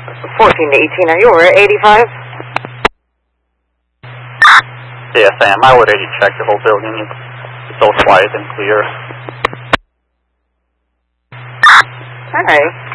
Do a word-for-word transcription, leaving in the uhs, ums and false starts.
fourteen to eighteen, are you over at eighty-five? Yes, I am. I already checked the whole building. It's, it's all quiet and clear. Alright.